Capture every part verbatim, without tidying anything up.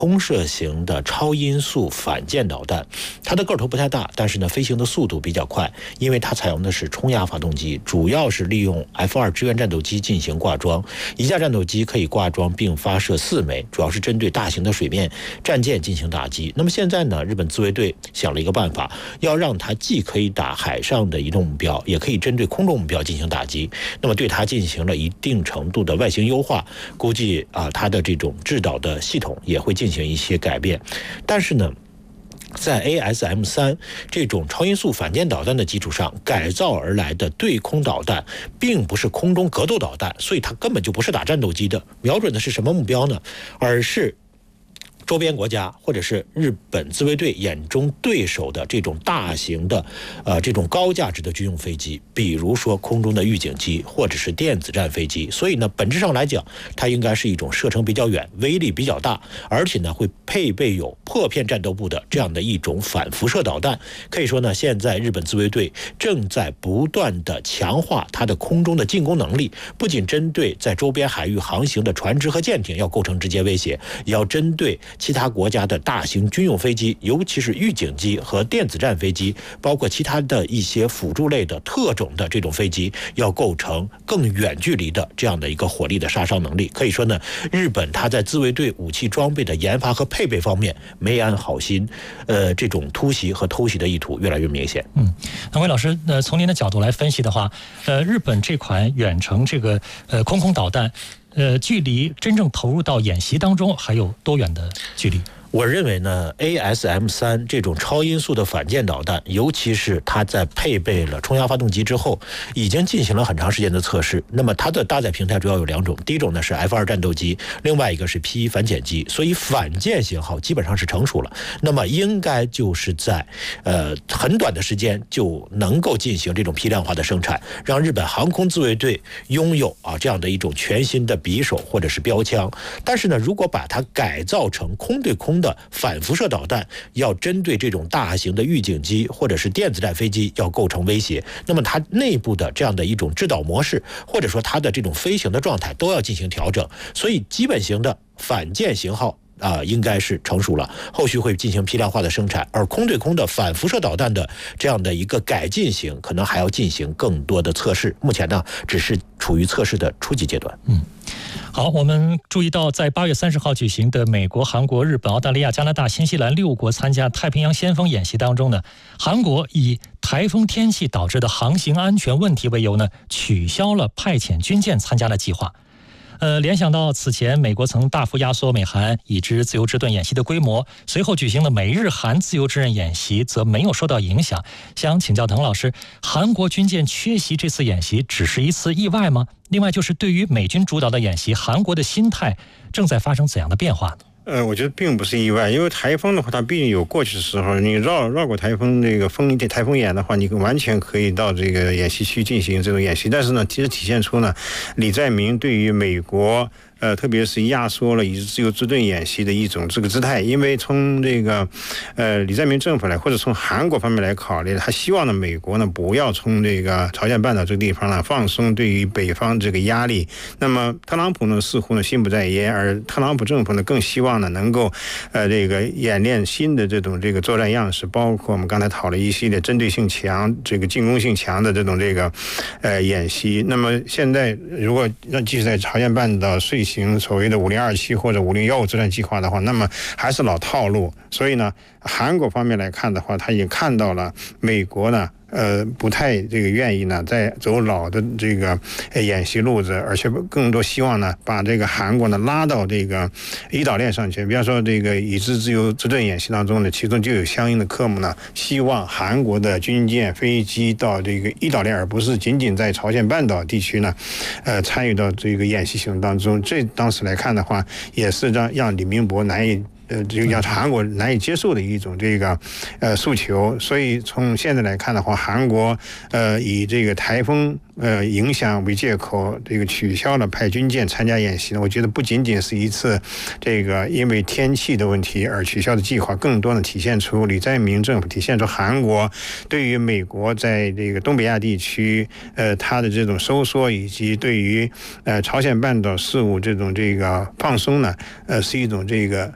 空射型的超音速反舰导弹，它的个头不太大，但是呢，飞行的速度比较快，因为它采用的是冲压发动机，主要是利用 F 二 支援战斗机进行挂装。一架战斗机可以挂装并发射四枚，主要是针对大型的水面战舰进行打击。那么现在呢，日本自卫队想了一个办法，要让它既可以打海上的移动目标，也可以针对空中目标进行打击。那么对它进行了一定程度的外形优化，估计啊，它的这种制导的系统也会进行一些改变。但是呢，在 A S M 三 这种超音速反舰导弹的基础上改造而来的对空导弹，并不是空中格斗导弹，所以它根本就不是打战斗机的。瞄准的是什么目标呢？而是周边国家或者是日本自卫队眼中对手的这种大型的呃这种高价值的军用飞机，比如说空中的预警机或者是电子战飞机。所以呢，本质上来讲，它应该是一种射程比较远、威力比较大，而且呢会配备有破片战斗部的这样的一种反辐射导弹。可以说呢，现在日本自卫队正在不断的强化它的空中的进攻能力，不仅针对在周边海域航行的船只和舰艇要构成直接威胁，也要针对其他国家的大型军用飞机，尤其是预警机和电子战飞机，包括其他的一些辅助类的特种的这种飞机，要构成更远距离的这样的一个火力的杀伤能力。可以说呢，日本它在自卫队武器装备的研发和配备方面没安好心，呃，这种突袭和偷袭的意图越来越明显。 嗯，那魏老师，呃，从您的角度来分析的话，呃，日本这款远程这个呃空空导弹，呃，距离真正投入到演习当中还有多远的距离？ 我认为呢 A S M 三 这种超音速的反舰导弹，尤其是它在配备了冲压发动机之后，已经进行了很长时间的测试。那么它的搭载平台主要有两种，第一种呢是 F 二 战斗机，另外一个是 P 一 反潜机，所以反舰型号基本上是成熟了。那么应该就是在呃很短的时间就能够进行这种批量化的生产，让日本航空自卫队拥有啊这样的一种全新的匕首或者是标枪。但是呢，如果把它改造成空对空的反辐射导弹，要针对这种大型的预警机或者是电子战飞机要构成威胁，那么它内部的这样的一种制导模式，或者说它的这种飞行的状态都要进行调整。所以基本型的反舰型号啊、呃，应该是成熟了，后续会进行批量化的生产。而空对空的反辐射导弹的这样的一个改进型，可能还要进行更多的测试。目前呢，只是处于测试的初级阶段。 嗯。好，我们注意到，在八月三十号举行的美国、韩国、日本、澳大利亚、加拿大、新西兰六国参加太平洋先锋演习当中呢，韩国以台风天气导致的航行安全问题为由呢，取消了派遣军舰参加的计划。呃，联想到此前美国曾大幅压缩美韩已知自由之盾演习的规模，随后举行的美日韩自由之刃演习则没有受到影响。想请教滕老师，韩国军舰缺席这次演习只是一次意外吗？另外就是对于美军主导的演习，韩国的心态正在发生怎样的变化呢？ 呃，我觉得并不是意外，因为台风的话，它毕竟有过去的时候，你绕绕过台风这个风台风眼的话，你完全可以到这个演习区进行这种演习。但是呢，其实体现出呢，李在明对于美国。呃，特别是压缩了以自由之盾演习的一种这个姿态，因为从这个呃李在明政府来，或者从韩国方面来考虑，他希望呢美国呢不要从这个朝鲜半岛这个地方呢放松对于北方这个压力。那么特朗普呢似乎呢心不在焉，而特朗普政府呢更希望呢能够呃这个演练新的这种这个作战样式，包括我们刚才讨论一系列针对性强、这个进攻性强的这种这个呃演习。那么现在如果要继续在朝鲜半岛遂行所谓的五零二七或者五零幺五作战计划的话，那么还是老套路。所以呢，韩国方面来看的话，他已经看到了美国呢。呃，不太这个愿意呢，在走老的这个演习路子，而且更多希望呢，把这个韩国呢拉到这个一岛链上去。比方说，这个以知自由之盾演习当中呢，其中就有相应的科目呢，希望韩国的军舰、飞机到这个一岛链，而不是仅仅在朝鲜半岛地区呢，呃，参与到这个演习行动当中。这当时来看的话，也是让让李明博难以。呃，这个让韩国难以接受的一种这个呃诉求，所以从现在来看的话，韩国呃以这个台风呃影响为借口，这个取消了派军舰参加演习呢，我觉得不仅仅是一次这个因为天气的问题而取消的计划，更多的体现出李在明政府，体现出韩国对于美国在这个东北亚地区呃它的这种收缩，以及对于呃朝鲜半岛事务这种这个放松呢，呃是一种这个反应。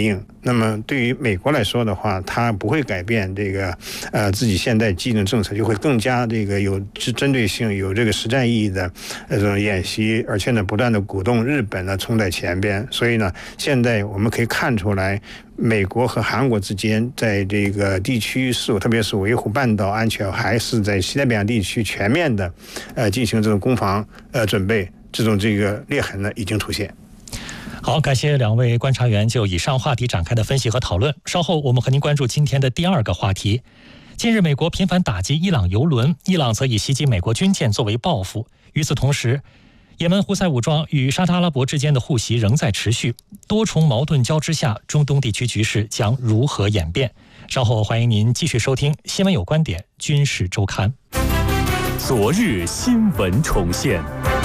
应。那么对于美国来说的话，它不会改变这个呃自己现在既定政策，就会更加这个有针对性、有这个实战意义的呃这种演习，而且呢不断的鼓动日本呢冲在前边。所以呢，现在我们可以看出来，美国和韩国之间在这个地区事务，特别是维护半岛安全，还是在西太平洋地区全面的呃进行这种攻防呃准备，这种这个裂痕呢已经凸显。 好，感谢两位观察员就以上话题展开的分析和讨论。稍后我们和您关注今天的第二个话题。近日，美国频繁打击伊朗油轮，伊朗则以袭击美国军舰作为报复。与此同时，也门胡塞武装与沙特阿拉伯之间的互袭仍在持续，多重矛盾交织下，中东地区局势将如何演变？稍后欢迎您继续收听《新闻有观点·军事周刊》。 昨日新闻重现。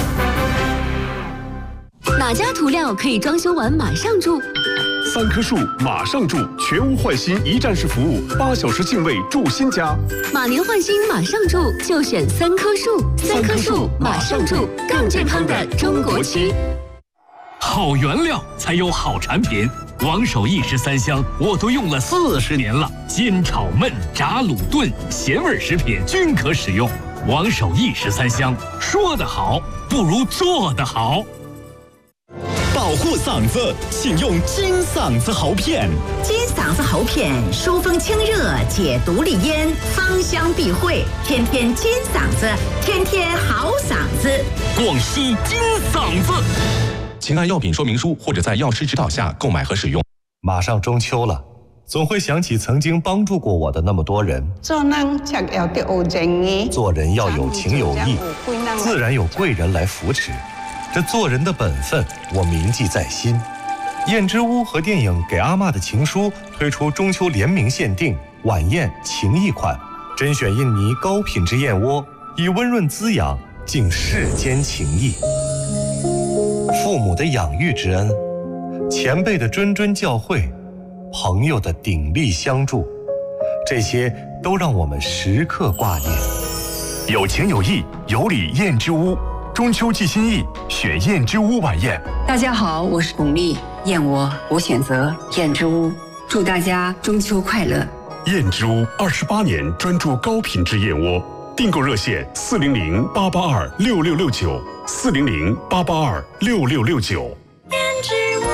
哪家涂料可以装修完马上住？ 三棵树马上住，全屋换新一站式服务，八小时净位住新家。 马年换新马上住，就选三棵树。三棵树马上住，更健康的中国区。 好原料才有好产品，王守义十三香我都用了四十年了，煎炒焖炸卤炖咸味食品均可使用。王守义十三香，说得好不如做得好。 保护嗓子，请用金嗓子喉片。 金嗓子喉片疏风清热，解毒利咽，芳香避秽，天天金嗓子，天天好嗓子。 广西金嗓子， 请按药品说明书或者在药师指导下购买和使用。 马上中秋了，总会想起曾经帮助过我的那么多人。 做人就有啲傲正嘅， 做人要有情有义，自然有贵人来扶持。这做人的本分，我铭记在心。燕之屋和电影《给阿嬷的情书》推出中秋联名限定晚宴情谊款，甄选印尼高品质燕窝，以温润滋养敬世间情谊。父母的养育之恩，前辈的谆谆教诲，朋友的鼎力相助，这些都让我们时刻挂念。 有情有义，有礼燕之屋。中秋寄心意，选燕之屋晚宴。 大家好，我是巩俐，燕窝我选择燕之屋，祝大家中秋快乐。 燕之屋二十八年专注高品质燕窝，订购热线四零零八八二六六六九四零零八八二六六六九。 燕之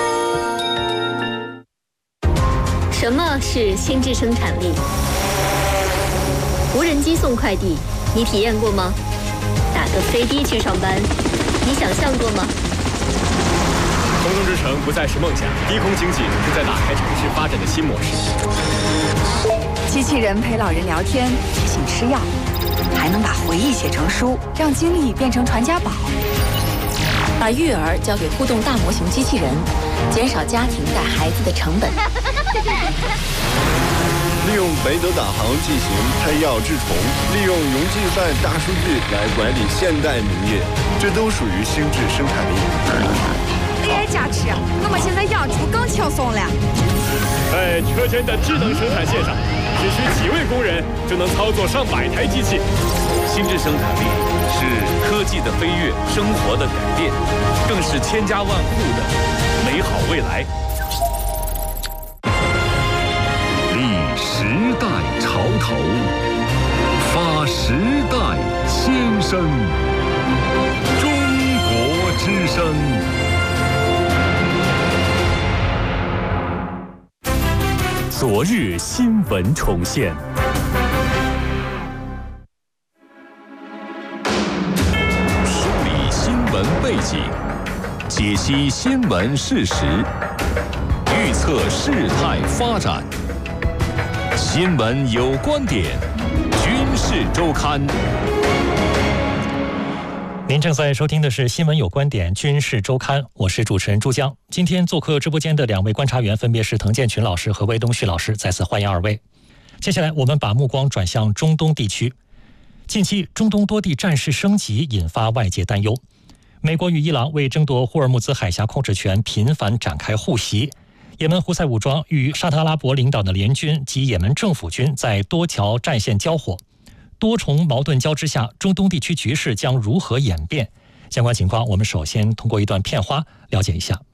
屋。什么是心智生产力？无人机送快递，你体验过吗？打个飞的去上班，你想象过吗？ 空中之城不再是梦想，低空经济正在打开城市发展的新模式。 机器人陪老人聊天，提醒吃药，还能把回忆写成书，让经历变成传家宝。 把育儿交给互动大模型机器人，减少家庭带孩子的成本。 利用北斗导航进行配药治虫，利用云计算大数据来管理现代农业，这都属于心智生产力。 A I 加持，我们现在养猪更轻松了。 在车间的智能生产线上，只需几位工人就能操作上百台机器。 心智生产力是科技的飞跃，生活的改变，更是千家万户的美好未来。 时代潮头，发时代先声，中国之声。 昨日新闻重现。 梳理新闻背景，解析新闻事实，预测事态发展。新闻有观点，军事周刊。 您正在收听的是《新闻有观点·军事周刊》，我是主持人朱江。今天做客直播间的两位观察员分别是滕建群老师和魏东旭老师，再次欢迎二位。接下来，我们把目光转向中东地区。近期，中东多地战事升级，引发外界担忧。美国与伊朗为争夺霍尔木兹海峡控制权，频繁展开互袭。也门胡塞武装与沙特阿拉伯领导的联军及也门政府军在多条战线交火，多重矛盾交织下，中东地区局势将如何演变？相关情况，我们首先通过一段片花了解一下。